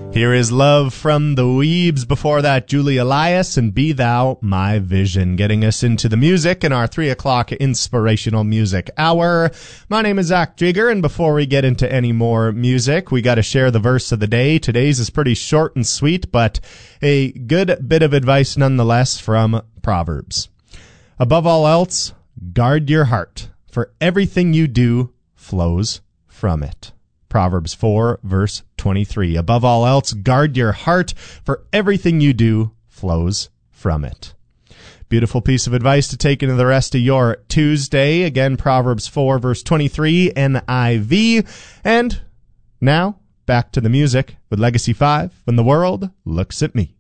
Here is Love from the Weebs. Before that, Julie Elias and Be Thou My Vision, getting us into the music in our 3 o'clock inspirational music hour. My name is Zach Jigger, and before we get into any more music, we got to share the verse of the day. Today's is pretty short and sweet, but a good bit of advice nonetheless from Proverbs. Above all else, guard your heart, for everything you do flows from it. Proverbs 4, verse 23. Above all else, guard your heart, for everything you do flows from it. Beautiful piece of advice to take into the rest of your Tuesday. Again, Proverbs 4, verse 23, NIV. And now, back to the music with Legacy 5, When the World Looks at Me.